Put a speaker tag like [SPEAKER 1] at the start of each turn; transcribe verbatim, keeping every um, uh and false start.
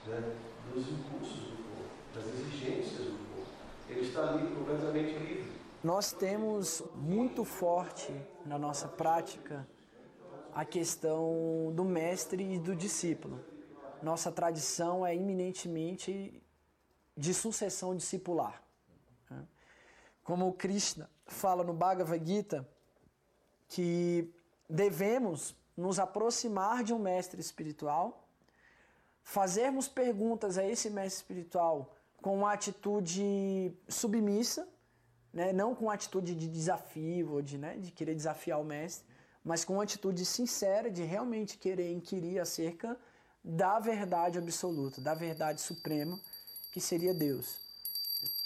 [SPEAKER 1] né, dos impulsos do corpo, das exigências do corpo. Ele está ali completamente livre.
[SPEAKER 2] Nós temos muito forte na nossa prática a questão do mestre e do discípulo. Nossa tradição é eminentemente de sucessão discipular. Como o Krishna fala no Bhagavad Gita, que devemos nos aproximar de um mestre espiritual, fazermos perguntas a esse mestre espiritual com uma atitude submissa, né? Não com uma atitude de desafio ou de, né, de querer desafiar o mestre, mas com uma atitude sincera de realmente querer inquirir acerca da verdade absoluta, da verdade suprema, que seria Deus.